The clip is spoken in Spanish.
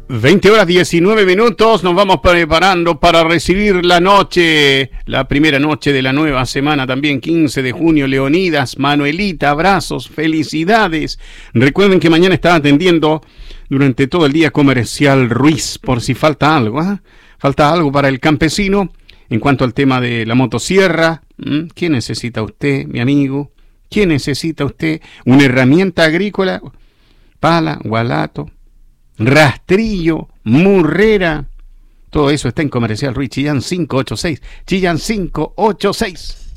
20 horas 19 minutos, nos vamos preparando para recibir la noche, la primera noche de la nueva semana, también 15 de junio, Leonidas, Manuelita, abrazos, felicidades. Recuerden que mañana está atendiendo durante todo el día Comercial Ruiz, por si falta algo, ¿eh? Falta algo para el campesino en cuanto al tema de la motosierra. ¿Qué necesita usted, mi amigo? ¿Qué necesita usted? ¿Una herramienta agrícola? Pala, gualato, rastrillo, murrera, todo eso está en Comercial Ruiz, Chillán 586, Chillán 586.